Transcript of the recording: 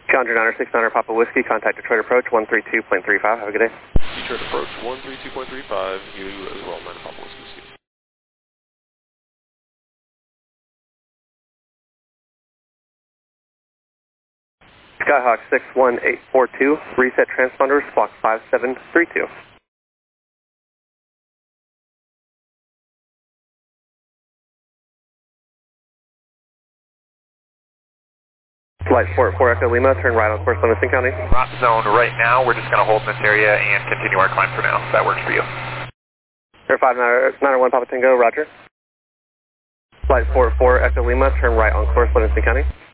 Challenger 969 Papa Whiskey, contact Detroit Approach 132.35. Have a good day. Detroit Approach 132.35, you as well, 9 Papa Whiskey. Skyhawk 61842, reset transponders, squawk 5732. Flight 44 Echo Lima, turn right on course Livingston County. Not zone right now, we're just going to hold in this area and continue our climb for now, if that works for you. Air 5901 Papa Tango, roger. Flight 44 Echo Lima, turn right on course Livingston County.